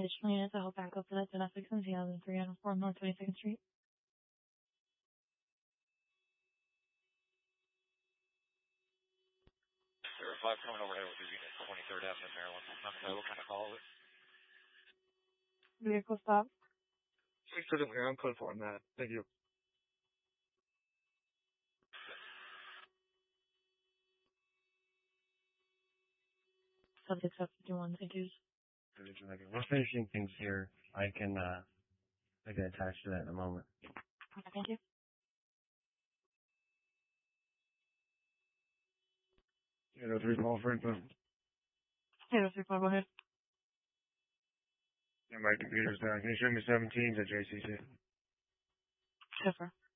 additional units to help back up to that domestic since 304 North 22nd Street. There are 5 coming overhead with these units, 23rd Avenue, Maryland. What kind of call is it? Vehicle stop. Certainly, I'm code for on that. Thank you. Subject 51, thank you. We're finishing things here. I can attach to that in a moment. Okay, thank you. You know, 3 call for input. 3 call, go ahead. Yeah, my computer's down. Can you show me 17s at JCC? Yes, sir.